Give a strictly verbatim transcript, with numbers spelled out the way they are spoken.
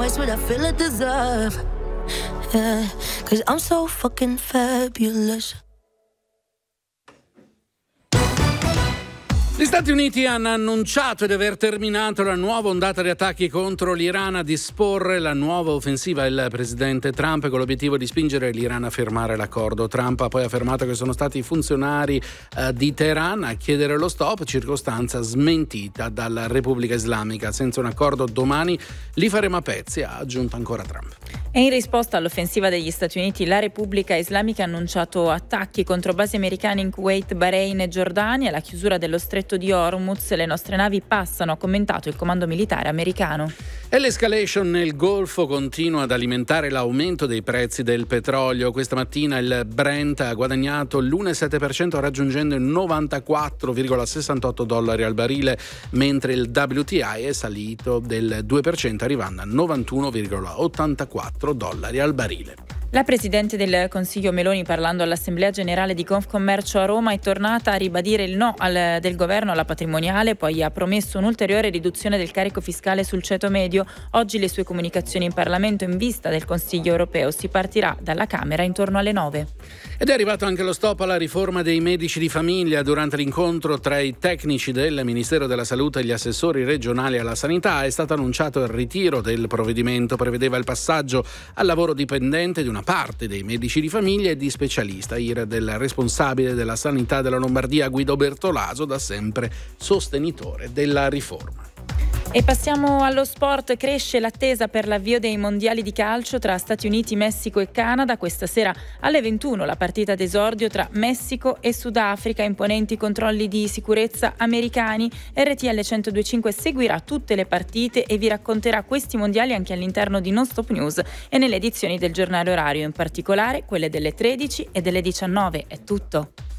waste what I feel I deserve. Yeah, cause I'm so fucking fabulous. Gli Stati Uniti hanno annunciato di aver terminato la nuova ondata di attacchi contro l'Iran, a disporre la nuova offensiva il presidente Trump con l'obiettivo di spingere l'Iran a firmare l'accordo. Trump ha poi affermato che sono stati i funzionari eh, di Teheran a chiedere lo stop, circostanza smentita dalla Repubblica Islamica. Senza un accordo domani li faremo a pezzi, ha aggiunto ancora Trump. E in risposta all'offensiva degli Stati Uniti, la Repubblica Islamica ha annunciato attacchi contro basi americane in Kuwait, Bahrain e Giordania, la chiusura dello stretto di Hormuz. Le nostre navi passano, ha commentato il comando militare americano. E l'escalation nel Golfo continua ad alimentare l'aumento dei prezzi del petrolio. Questa mattina il Brent ha guadagnato l'uno virgola sette per cento raggiungendo i novantaquattro virgola sessantotto dollari al barile, mentre il W T I è salito del due per cento arrivando a novantuno virgola ottantaquattro dollari al barile. La Presidente del Consiglio Meloni, parlando all'Assemblea Generale di Confcommercio a Roma, è tornata a ribadire il no al, del governo alla patrimoniale, poi ha promesso un'ulteriore riduzione del carico fiscale sul ceto medio. Oggi le sue comunicazioni in Parlamento in vista del Consiglio europeo. Si partirà dalla Camera intorno alle nove. Ed è arrivato anche lo stop alla riforma dei medici di famiglia. Durante l'incontro tra i tecnici del Ministero della Salute e gli assessori regionali alla sanità è stato annunciato il ritiro del provvedimento. Prevedeva il passaggio al lavoro dipendente di una parte dei medici di famiglia e di specialista. Ira del responsabile della sanità della Lombardia, Guido Bertolaso, da sempre sostenitore della riforma. E passiamo allo sport. Cresce l'attesa per l'avvio dei mondiali di calcio tra Stati Uniti, Messico e Canada. Questa sera alle ventuno la partita d'esordio tra Messico e Sudafrica. Imponenti controlli di sicurezza americani. R T L centodue e cinque seguirà tutte le partite e vi racconterà questi mondiali anche all'interno di Non Stop News e nelle edizioni del giornale orario, in particolare quelle delle tredici e delle diciannove. È tutto.